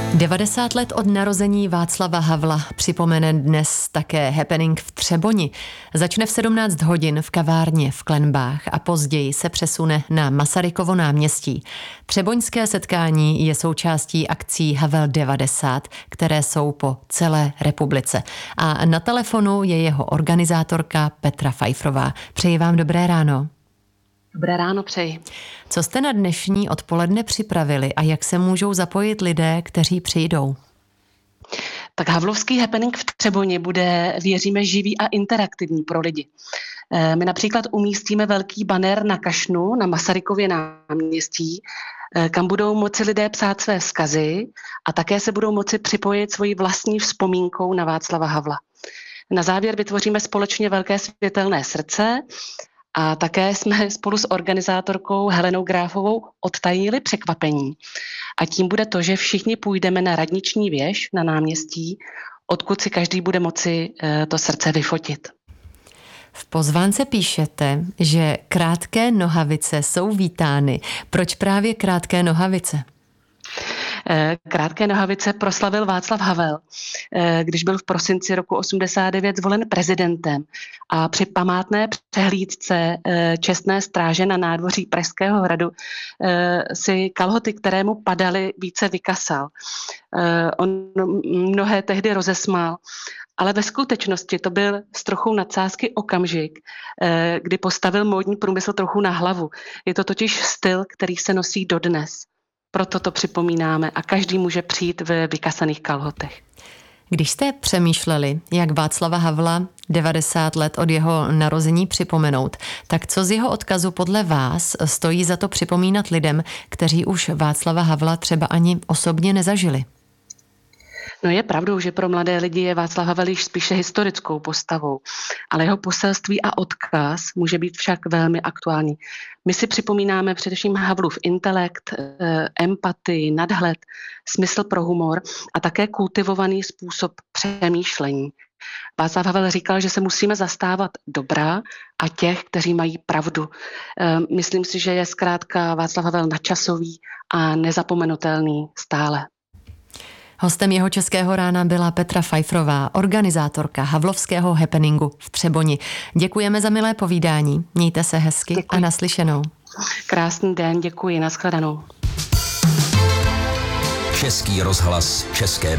90 let od narození Václava Havla připomene dnes také happening v Třeboni. Začne v 17 hodin v kavárně v Klenbách a později se přesune na Masarykovo náměstí. Třeboňské setkání je součástí akcí Havel 90, které jsou po celé republice. A na telefonu je jeho organizátorka Petra Pfeifferová. Přeji vám dobré ráno. Dobré ráno přeji. Co jste na dnešní odpoledne připravili a jak se můžou zapojit lidé, kteří přijdou? Tak havlovský happening v Třeboni bude, věříme, živý a interaktivní pro lidi. My například umístíme velký banner na kašnu na Masarykově náměstí, kam budou moci lidé psát své vzkazy a také se budou moci připojit svojí vlastní vzpomínkou na Václava Havla. Na závěr vytvoříme společně velké světelné srdce a také jsme spolu s organizátorkou Helenou Gráfovou odtajnili překvapení. A tím bude to, že všichni půjdeme na radniční věž na náměstí, odkud si každý bude moci to srdce vyfotit. V pozvánce píšete, že krátké nohavice jsou vítány. Proč právě krátké nohavice? Krátké nohavice proslavil Václav Havel, když byl v prosinci roku 89 zvolen prezidentem a při památné přehlídce čestné stráže na nádvoří Pražského hradu si kalhoty, které mu padaly, více vykasal. On mnohé tehdy rozesmál, ale ve skutečnosti to byl s trochou nadsázky okamžik, kdy postavil módní průmysl trochu na hlavu. Je to totiž styl, který se nosí dodnes. Proto to připomínáme a každý může přijít ve vykasaných kalhotech. Když jste přemýšleli, jak Václava Havla 90 let od jeho narození připomenout, tak co z jeho odkazu podle vás stojí za to připomínat lidem, kteří už Václava Havla třeba ani osobně nezažili? No je pravdou, že pro mladé lidi je Václav Havel již spíše historickou postavou, ale jeho poselství a odkaz může být však velmi aktuální. My si připomínáme především Havlův intelekt, empatii, nadhled, smysl pro humor a také kultivovaný způsob přemýšlení. Václav Havel říkal, že se musíme zastávat dobra a těch, kteří mají pravdu. Myslím si, že je zkrátka Václav Havel nadčasový a nezapomenutelný stále. Hostem jeho Českého rána byla Petra Pfeifferová, organizátorka havlovského happeningu v Třeboni. Děkujeme za milé povídání. Mějte se hezky. Děkuji. A naslyšenou. Krásný den, děkuji, nashledanou. Český rozhlas, České